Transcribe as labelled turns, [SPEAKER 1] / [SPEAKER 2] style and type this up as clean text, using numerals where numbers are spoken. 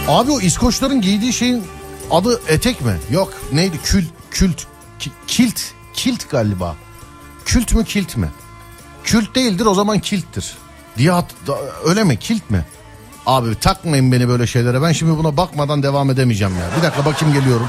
[SPEAKER 1] Abi o İskoçların giydiği şeyin adı etek mi? Yok neydi? Kilt galiba. Kült mü kilt mi? Kült değildir o zaman kilttir. Öyle mi, kilt mi? Abi takmayın beni böyle şeylere, ben şimdi buna bakmadan devam edemeyeceğim ya. Bir dakika bakayım, geliyorum.